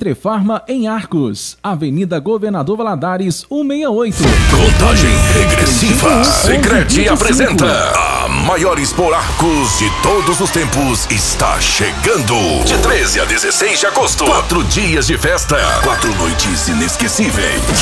Centrefarma em Arcos, Avenida Governador Valadares, 168. Contagem regressiva. Sicredi apresenta a Maiores por Arcos de todos os tempos está chegando. De 13 a 16 de agosto, 4 dias de festa, 4 noites inesquecíveis.